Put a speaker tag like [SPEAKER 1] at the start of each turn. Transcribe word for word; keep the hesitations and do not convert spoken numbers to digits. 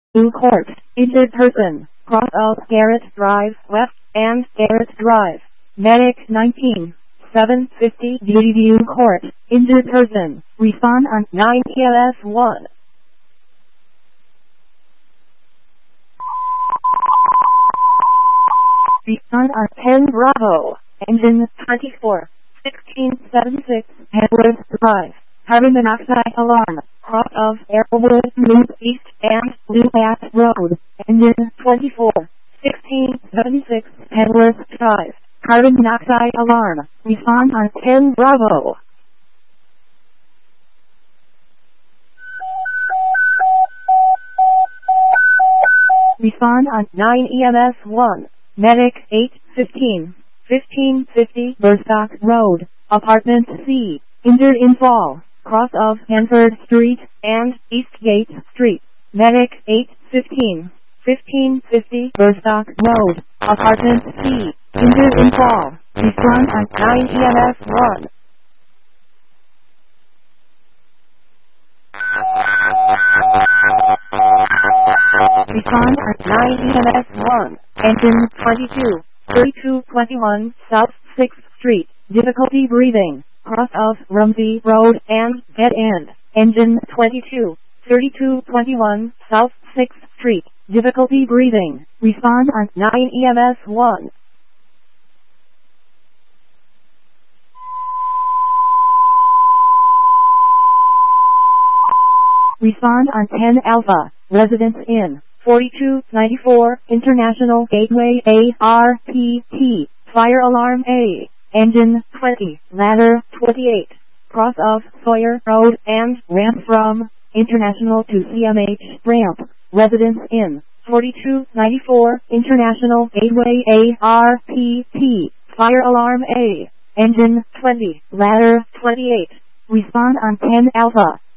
[SPEAKER 1] New Court, injured person, cross of Garrett Drive West and Garrett Drive. Medic nineteen, seven fifty View Court, injured person, respond on nine E M S one. Respond on ten Bravo, engine twenty-four, sixteen seventy-six, Edwards Drive. Carbon monoxide alarm, cross of Arrowwood Loop East and Lubatt Road, engine twenty-four, sixteen seventy-six, Edwards Drive. Carbon monoxide alarm, respond on ten Bravo. Respond on nine E M S one, Medic eight fifteen, fifteen fifty Burstock Road, Apartment C, injured in fall, cross of Hanford Street and Eastgate Street. Medic eight fifteen, fifteen fifty Burstock Road, Apartment C, injured in fall, respond on nine E M S one. Respond on nine E M S one, engine twenty-two, thirty-two twenty-one South sixth Street, difficulty breathing, cross of Rumsey Road and dead end, engine twenty-two, thirty-two twenty-one South sixth Street, difficulty breathing, respond on nine E M S one. Respond on ten Alpha, Residence Inn, forty-two ninety-four International Gateway A R P T, fire alarm A, engine twenty, ladder twenty-eight, cross of Sawyer Road and ramp from International to C M H ramp, Residence Inn, forty-two ninety-four International Gateway A R P T, fire alarm A, engine twenty, ladder twenty-eight, respond on ten Alpha.